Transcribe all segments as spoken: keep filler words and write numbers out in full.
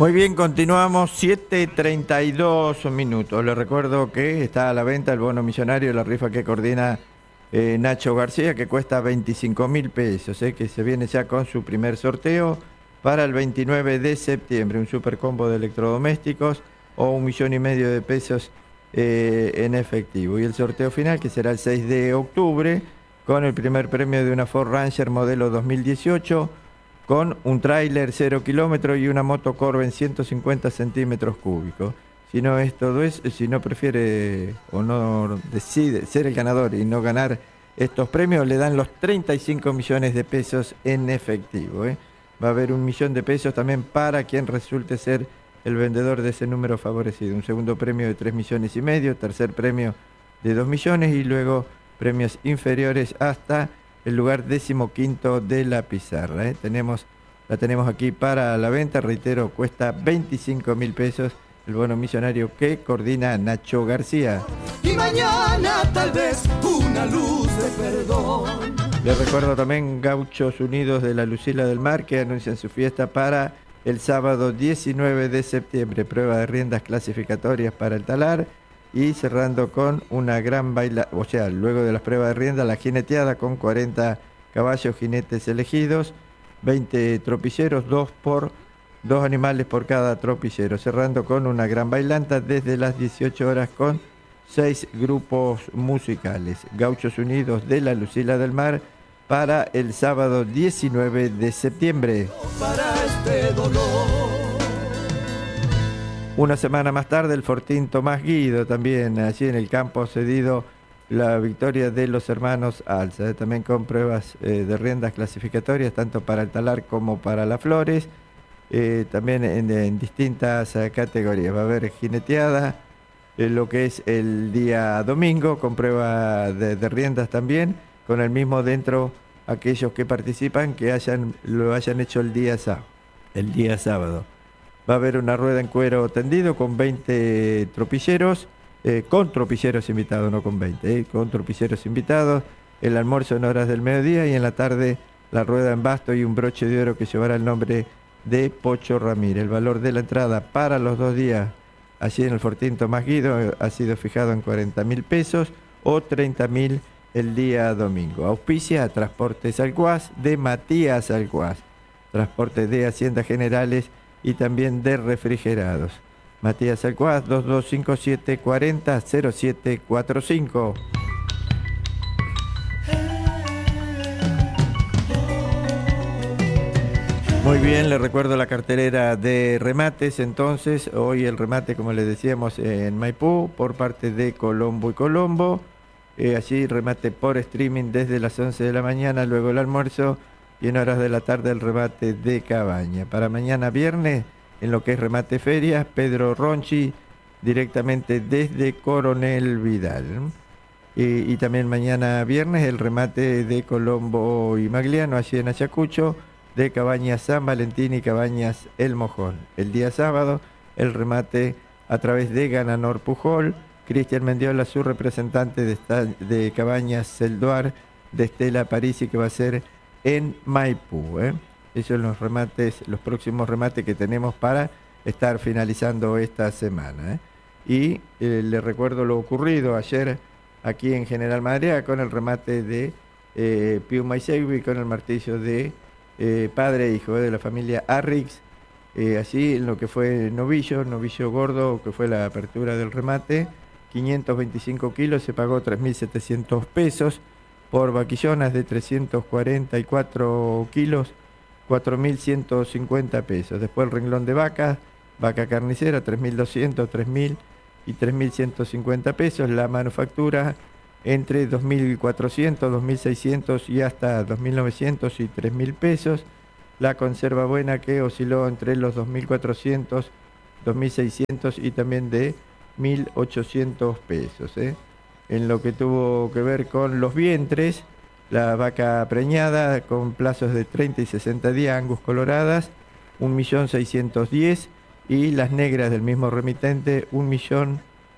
Muy bien, continuamos, siete y treinta y dos minutos. Les recuerdo que está a la venta el bono millonario, la rifa que coordina eh, Nacho García, que cuesta veinticinco mil pesos, eh, que se viene ya con su primer sorteo para el veintinueve de septiembre. Un super combo de electrodomésticos o un millón y medio de pesos eh, en efectivo. Y el sorteo final, que será el seis de octubre, con el primer premio de una Ford Ranger modelo dos mil dieciocho, con un tráiler cero kilómetros y una moto Corben ciento cincuenta centímetros cúbicos. Si no es todo eso, si no prefiere o no decide ser el ganador y no ganar estos premios, le dan los treinta y cinco millones de pesos en efectivo. ¿eh? Va a haber un millón de pesos también para quien resulte ser el vendedor de ese número favorecido. Un segundo premio de tres millones y medio, tercer premio de dos millones y luego premios inferiores hasta el lugar decimoquinto de la pizarra. ¿eh? Tenemos, la tenemos aquí para la venta, reitero, cuesta veinticinco mil pesos el bono millonario que coordina Nacho García. Y mañana tal vez una luz de perdón. Les recuerdo también Gauchos Unidos de la Lucila del Mar, que anuncian su fiesta para el sábado diecinueve de septiembre. Prueba de riendas clasificatorias para el talar. Y cerrando con una gran baila, o sea, luego de las pruebas de rienda, la jineteada con cuarenta caballos jinetes elegidos, veinte tropilleros, dos por dos animales por cada tropillero, cerrando con una gran bailanta desde las dieciocho horas con seis grupos musicales. Gauchos Unidos de la Lucila del Mar para el sábado diecinueve de septiembre. Para este dolor. Una semana más tarde, el Fortín Tomás Guido, también allí en el campo cedido, la victoria de los hermanos Alza, eh, también con pruebas eh, de riendas clasificatorias, tanto para el talar como para las flores, eh, también en, en distintas eh, categorías. Va a haber jineteada, eh, lo que es el día domingo, con prueba de, de riendas también, con el mismo dentro aquellos que participan que hayan, lo hayan hecho el día sábado. El día sábado. Va a haber una rueda en cuero tendido con veinte tropilleros, eh, con tropilleros invitados, no con veinte, eh, con tropilleros invitados, el almuerzo en horas del mediodía y en la tarde la rueda en basto y un broche de oro que llevará el nombre de Pocho Ramírez. El valor de la entrada para los dos días allí en el Fortín Tomás Guido ha sido fijado en cuarenta mil pesos o treinta mil el día domingo. Auspicia Transportes Alcuaz de Matías Alcuaz, transporte de Haciendas Generales y también de refrigerados. Matías Alcuaz, dos dos cinco siete cuatro cero cero siete cuatro cinco. Muy bien, les recuerdo la cartelera de remates. Entonces, hoy el remate, como les decíamos, en Maipú, por parte de Colombo y Colombo. Eh, allí remate por streaming desde las once de la mañana, luego el almuerzo, y en horas de la tarde el remate de Cabaña. Para mañana viernes, en lo que es remate ferias, Pedro Ronchi, directamente desde Coronel Vidal. Y, y también mañana viernes el remate de Colombo y Magliano, allí en Ayacucho, de Cabañas San Valentín y Cabañas El Mojón. El día sábado, el remate a través de Gananor Pujol, Cristian Mendiola, su representante de, esta, de Cabañas Celduar, de Estela Parisi, que va a ser en Maipú. ¿eh? Esos son los remates, los próximos remates que tenemos para estar finalizando esta semana. ¿eh? Y eh, les recuerdo lo ocurrido ayer aquí en General Madrid con el remate de eh, Piuma y Segui, con el martillo de eh, padre e hijo eh, de la familia Arrix, eh, allí en lo que fue novillo, novillo gordo, que fue la apertura del remate, quinientos veinticinco kilos, se pagó tres mil setecientos pesos. Por vaquillonas de trescientos cuarenta y cuatro kilos, cuatro mil ciento cincuenta pesos. Después el renglón de vaca, vaca carnicera, tres mil doscientos, tres mil y tres mil ciento cincuenta pesos. La manufactura entre dos mil cuatrocientos, dos mil seiscientos y hasta dos mil novecientos y tres mil pesos. La conserva buena, que osciló entre los dos mil cuatrocientos, dos mil seiscientos y también de mil ochocientos pesos. ¿eh? En lo que tuvo que ver con los vientres, la vaca preñada con plazos de treinta y sesenta días, Angus coloradas, un millón seiscientos diez, y las negras del mismo remitente, un millón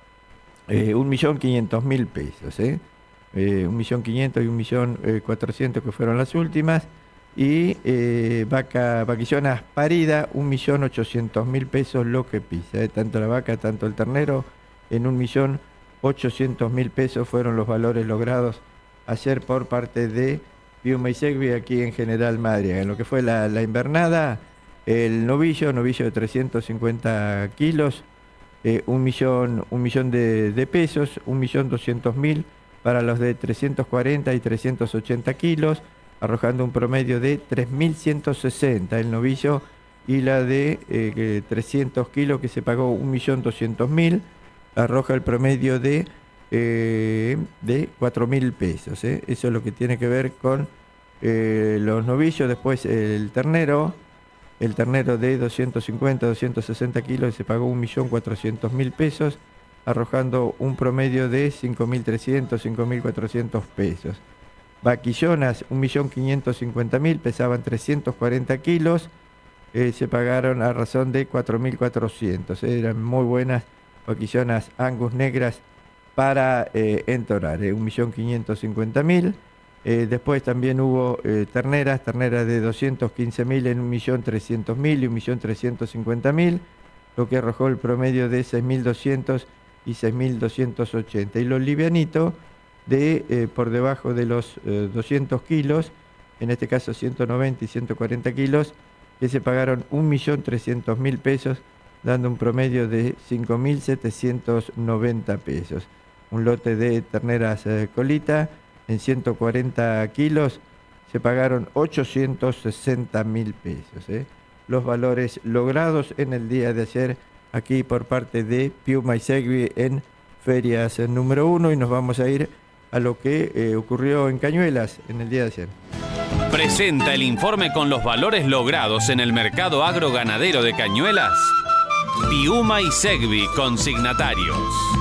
quinientos mil pesos. ¿eh? Eh, un millón quinientos y un millón cuatrocientos que fueron las últimas. Y eh, vaca, vaquillona parida, un millón ochocientos mil pesos lo que pisa. Eh, tanto la vaca, tanto el ternero, en un millón ochocientos mil pesos fueron los valores logrados ayer por parte de Piuma y Segvi aquí en General Madariaga. En lo que fue la, la invernada, el novillo, novillo de trescientos cincuenta kilos, eh, un millón, un millón de, de pesos, un millón doscientos mil para los de trescientos cuarenta y trescientos ochenta kilos, arrojando un promedio de tres mil ciento sesenta el novillo, y la de eh, trescientos kilos que se pagó un millón doscientos mil, arroja el promedio de, eh, de cuatro mil pesos. ¿eh? Eso es lo que tiene que ver con eh, los novillos. Después el ternero, el ternero de doscientos cincuenta, doscientos sesenta kilos se pagó un millón cuatrocientos mil pesos, arrojando un promedio de cinco mil trescientos, cinco mil cuatrocientos pesos. Vaquillonas, un millón quinientos cincuenta mil, pesaban trescientos cuarenta kilos, eh, se pagaron a razón de cuatro mil cuatrocientos. Eh, eran muy buenas vaquillonas Angus negras para eh, entorar, eh, un millón quinientos cincuenta mil. Eh, después también hubo eh, terneras, terneras de doscientos quince mil en un millón trescientos mil y un millón trescientos cincuenta mil, lo que arrojó el promedio de seis mil doscientos y seis mil doscientos ochenta. Y los livianitos de eh, por debajo de los eh, doscientos kilos, en este caso ciento noventa y ciento cuarenta kilos, que se pagaron un millón trescientos mil pesos, dando un promedio de cinco mil setecientos noventa pesos. Un lote de terneras eh, colita en ciento cuarenta kilos se pagaron ochocientos sesenta mil pesos. ¿eh? Los valores logrados en el día de ayer aquí por parte de Piuma y Segvi en Ferias número uno, y nos vamos a ir a lo que eh, ocurrió en Cañuelas en el día de ayer. Presenta el informe con los valores logrados en el mercado agroganadero de Cañuelas Piuma y Segvi, consignatarios.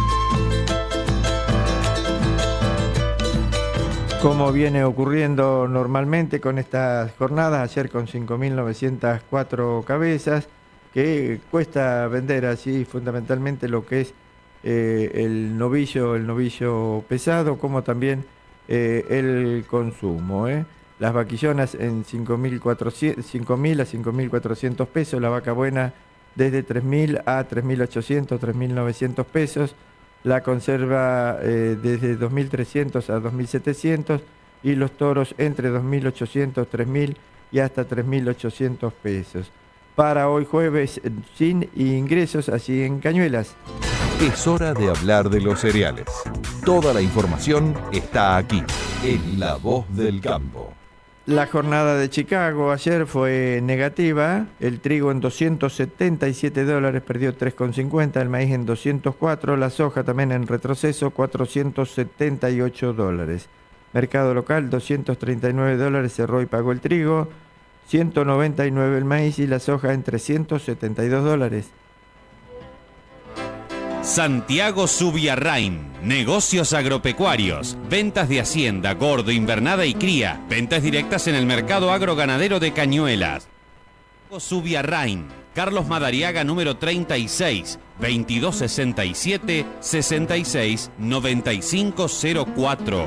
Como viene ocurriendo normalmente con estas jornadas, ayer con cinco mil novecientas cuatro cabezas, que cuesta vender así fundamentalmente lo que es eh, el novillo, el novillo pesado, como también eh, el consumo. ¿eh? Las vaquillonas en cinco mil a cinco mil cuatrocientos pesos, la vaca buena desde tres mil a tres mil ochocientos, tres mil novecientos pesos, la conserva eh, desde dos mil trescientos a dos mil setecientos, y los toros entre dos mil ochocientos, tres mil y hasta tres mil ochocientos pesos. Para hoy jueves, sin ingresos, así en Cañuelas. Es hora de hablar de los cereales. Toda la información está aquí, en La Voz del Campo. La jornada de Chicago ayer fue negativa. El trigo en doscientos setenta y siete dólares, perdió tres con cincuenta. El maíz en doscientos cuatro. La soja también en retroceso, cuatrocientos setenta y ocho dólares. Mercado local, doscientos treinta y nueve dólares cerró y pagó el trigo. ciento noventa y nueve el maíz y la soja en trescientos setenta y dos dólares. Santiago Subiarrain, negocios agropecuarios, ventas de hacienda, gordo, invernada y cría, ventas directas en el mercado agroganadero de Cañuelas. Subiarrain, Carlos Madariaga número treinta y seis, veintidós sesenta y siete, sesenta y seis, noventa y cinco cero cuatro.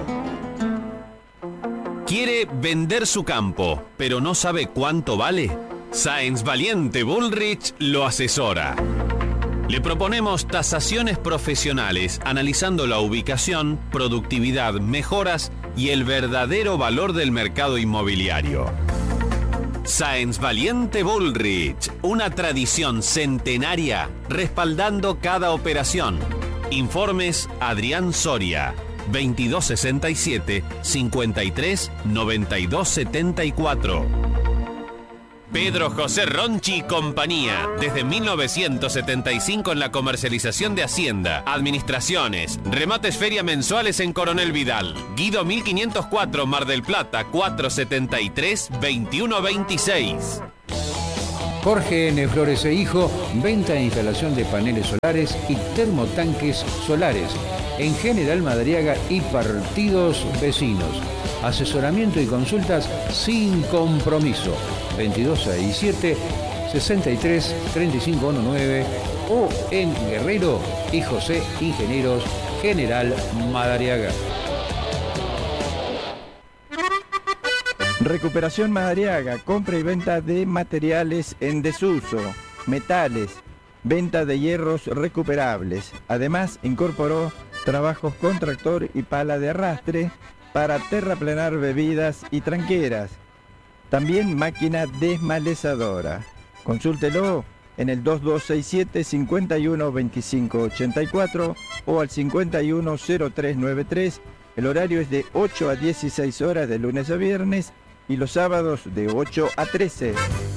¿Quiere vender su campo, pero no sabe cuánto vale? Sáenz Valiente Bullrich lo asesora. Le proponemos tasaciones profesionales, analizando la ubicación, productividad, mejoras y el verdadero valor del mercado inmobiliario. Sáenz Valiente Bullrich, una tradición centenaria respaldando cada operación. Informes Adrián Soria, veintidós sesenta y siete, cincuenta y tres, noventa y dos setenta y cuatro. Pedro José Ronchi y compañía, desde mil novecientos setenta y cinco en la comercialización de hacienda, administraciones, remates feria mensuales en Coronel Vidal. Guido mil quinientos cuatro, Mar del Plata, cuatrocientos setenta y tres, veintiuno veintiséis. Jorge N. Flores e Hijo, venta e instalación de paneles solares y termotanques solares en General Madariaga y partidos vecinos. Asesoramiento y consultas sin compromiso. veintidós sesenta y siete, sesenta y tres, treinta y cinco diecinueve o en Guerrero y José Ingenieros General Madariaga. Recuperación Madariaga, compra y venta de materiales en desuso, metales, venta de hierros recuperables. Además, incorporó trabajos con tractor y pala de arrastre para terraplenar bebidas y tranqueras. También máquina desmalezadora. Consúltelo en el dos dos seis siete, cinco uno, dos cinco ocho cuatro o al cincuenta y uno cero tres noventa y tres. El horario es de ocho a dieciséis horas de lunes a viernes y los sábados de ocho a trece.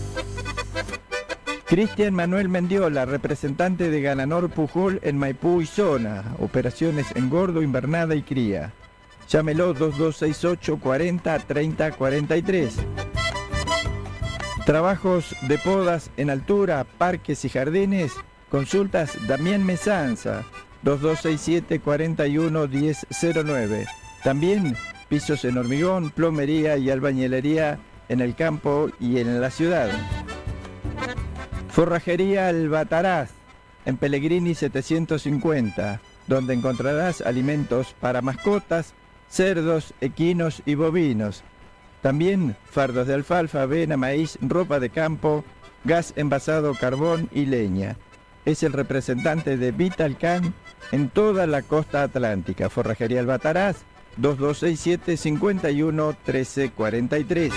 Cristian Manuel Mendiola, representante de Gananor Pujol en Maipú y zona. Operaciones engordo, invernada y cría. Llámelo dos dos seis ocho, cuarenta, treinta, cuarenta y tres. Trabajos de podas en altura, parques y jardines. Consultas Damián Mesanza, dos dos seis siete, cuarenta y uno, diez cero nueve. También pisos en hormigón, plomería y albañilería en el campo y en la ciudad. Forrajería Albatraz, en Pellegrini setecientos cincuenta, donde encontrarás alimentos para mascotas, cerdos, equinos y bovinos. También fardos de alfalfa, avena, maíz, ropa de campo, gas envasado, carbón y leña. Es el representante de Vitalcan en toda la costa atlántica. Forrajería Albatraz, dos dos seis siete, cinco uno, trece cuarenta y tres.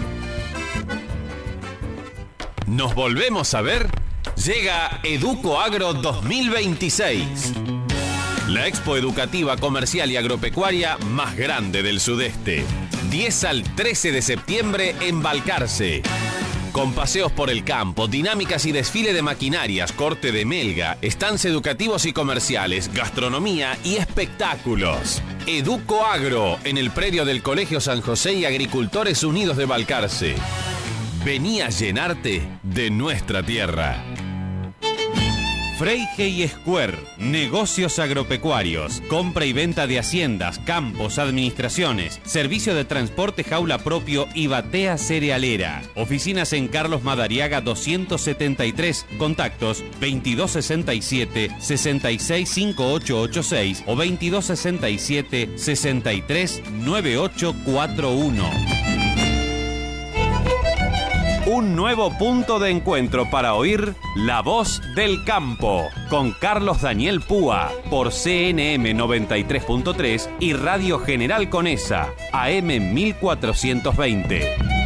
¿Nos volvemos a ver? Llega Educo Agro dos mil veintiséis. La expo educativa, comercial y agropecuaria más grande del sudeste. diez al trece de septiembre en Balcarce. Con paseos por el campo, dinámicas y desfile de maquinarias, corte de melga, stands educativos y comerciales, gastronomía y espectáculos. Educo Agro, en el predio del Colegio San José y Agricultores Unidos de Balcarce. Vení a llenarte de nuestra tierra. Freyhey Square, negocios agropecuarios, compra y venta de haciendas, campos, administraciones, servicio de transporte jaula propio y batea cerealera. Oficinas en Carlos Madariaga doscientos setenta y tres, contactos veintidós sesenta y siete, sesenta y seis, cincuenta y ocho ochenta y seis o veintidós sesenta y siete, sesenta y tres, noventa y ocho cuarenta y uno. Un nuevo punto de encuentro para oír La Voz del Campo con Carlos Daniel Púa por C N M noventa y tres punto tres y Radio General Conesa A M mil cuatrocientos veinte.